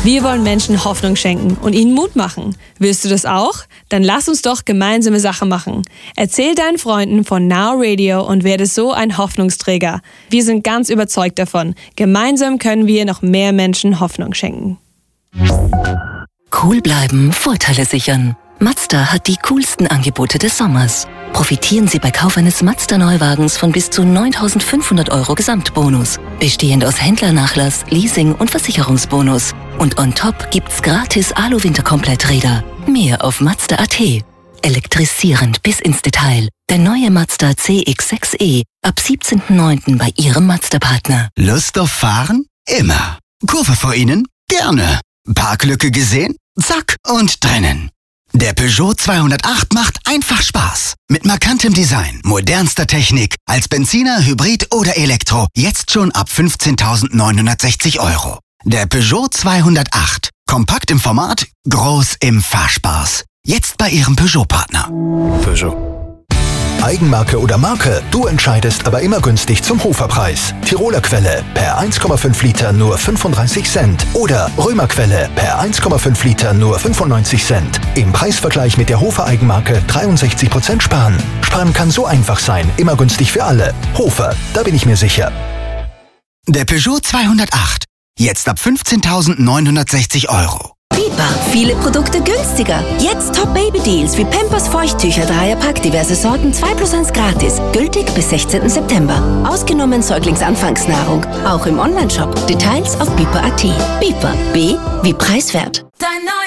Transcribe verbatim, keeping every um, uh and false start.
Wir wollen Menschen Hoffnung schenken und ihnen Mut machen. Willst du das auch? Dann lass uns doch gemeinsame Sache machen. Erzähl deinen Freunden von Now Radio und werde so ein Hoffnungsträger. Wir sind ganz überzeugt davon. Gemeinsam können wir noch mehr Menschen Hoffnung schenken. Cool bleiben, Vorteile sichern. Mazda hat die coolsten Angebote des Sommers. Profitieren Sie bei Kauf eines Mazda-Neuwagens von bis zu neuntausendfünfhundert Euro Gesamtbonus. Bestehend aus Händlernachlass, Leasing und Versicherungsbonus. Und on top gibt's gratis Alu-Winterkompletträder. Mehr auf Mazda punkt at. Elektrisierend bis ins Detail. Der neue Mazda C X sechs E ab siebzehnten neunten bei Ihrem Mazda-Partner. Lust auf Fahren? Immer. Kurve vor Ihnen? Gerne. Parklücke gesehen? Zack und drinnen. Der Peugeot zweihundertacht macht einfach Spaß. Mit markantem Design, modernster Technik, als Benziner, Hybrid oder Elektro. Jetzt schon ab fünfzehntausendneunhundertsechzig Euro. Der Peugeot zweihundertacht. Kompakt im Format, groß im Fahrspaß. Jetzt bei Ihrem Peugeot-Partner. Peugeot. Eigenmarke oder Marke? Du entscheidest, aber immer günstig zum Hoferpreis. Tiroler Quelle per eins Komma fünf Liter nur fünfunddreißig Cent. Oder Römer Quelle per eins Komma fünf Liter nur fünfundneunzig Cent. Im Preisvergleich mit der Hofer Eigenmarke dreiundsechzig Prozent sparen. Sparen kann so einfach sein, immer günstig für alle. Hofer, da bin ich mir sicher. Der Peugeot zweihundertacht. Jetzt ab fünfzehntausendneunhundertsechzig Euro. Biber. Viele Produkte günstiger. Jetzt Top-Baby-Deals wie Pampers Feuchttücher Dreierpack, diverse Sorten, zwei plus eins gratis. Gültig bis sechzehnten September. Ausgenommen Säuglingsanfangsnahrung. Auch im Onlineshop. Details auf biber punkt at. Biber. B wie preiswert.